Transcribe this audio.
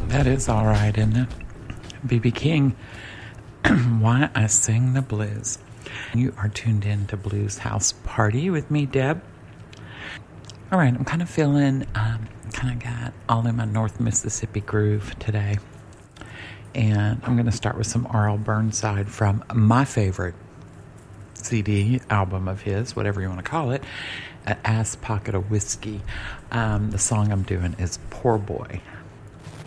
That is all right, isn't it? B.B. King, Why I Sing the Blues. You are tuned in to Blues House Party with me, Deb. All right, I'm kind of feeling, kind of got all in my North Mississippi groove today. And I'm going to start with some R.L. Burnside from my favorite CD, album of his, whatever you want to call it, Ass Pocket of Whiskey. The song I'm doing is Poor Boy.